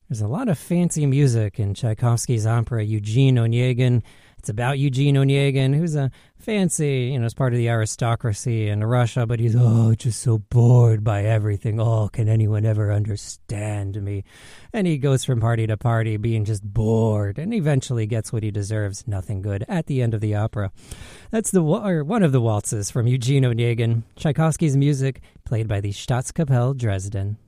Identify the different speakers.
Speaker 1: There's a lot of fancy music in Tchaikovsky's opera Eugene Onegin. It's about Eugene Onegin, who's a fancy, as part of the aristocracy in Russia, but he's, just so bored by everything. Oh, can anyone ever understand me? And he goes from party to party being just bored and eventually gets what he deserves, nothing good, at the end of the opera. That's one of the waltzes from Eugene Onegin, Tchaikovsky's music, played by the Staatskapelle Dresden.